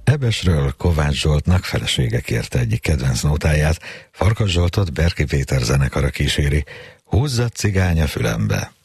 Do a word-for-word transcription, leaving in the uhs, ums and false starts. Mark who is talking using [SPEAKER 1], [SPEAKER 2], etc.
[SPEAKER 1] Ebesről Kovács Zsoltnak felesége kérte egyik kedvenc nótáját, Farkas Zsoltot Berki Péter zenekara kíséri, Húzzat cigány a fülembe.